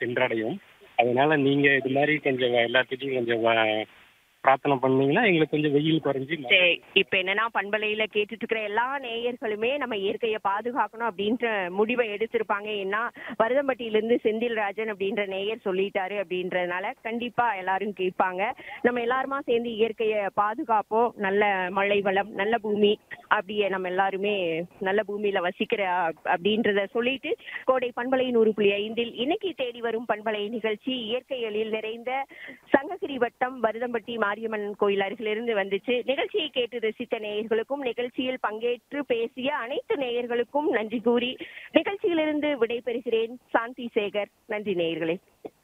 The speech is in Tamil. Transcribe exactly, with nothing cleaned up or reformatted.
சென்றடையும். அதனால நீங்க இது மாரி கொஞ்சம் எல்லாத்துட்டையும் கொஞ்சம் வ பிரார்த்தனை பண்ணீங்கன்னா, எங்களுக்கு கொஞ்சம் வெயில் குறைஞ்சு மழை சரி. இப்ப என்னன்னா, பண்பலையில கேட்டுட்டு இருக்கிற எல்லா நேயர்களுமே நம்ம இயற்கைய பாதுகாக்கணும் அப்படின்ற முடிவை எடுத்திருப்பாங்க. ஏன்னா, வருதம்பட்டியிலிருந்து செந்தில்ராஜன் அப்படின்ற நேயர் சொல்லிட்டாரு அப்படின்றதுனால, கண்டிப்பா எல்லாரும் கேட்பாங்க. நம்ம எல்லாருமா சேர்ந்து இயற்கைய பாதுகாப்போம். நல்ல மழை வளம், நல்ல பூமி அப்படியே நம்ம எல்லாருமே நல்ல பூமியில வசிக்கிற அப் அப்படின்றத சொல்லிட்டு, கோடை பண்பலை நூறு புள்ளி ஐந்தில் இன்னைக்கு தேடி வரும் பண்பலை நிகழ்ச்சி இயற்கை எழில் நிறைந்த சங்ககிரி வட்டம் வருதம்பட்டி மாரியம்மன் கோயில் அருகிலிருந்து வந்துச்சு. நிகழ்ச்சியை கேட்டு ரசித்த நேயர்களுக்கும், நிகழ்ச்சியில் பங்கேற்று பேசிய அனைத்து நேயர்களுக்கும் நன்றி கூறி நிகழ்ச்சியிலிருந்து விடைபெறுகிறேன். சாந்தி சேகர். நன்றி நேயர்களே.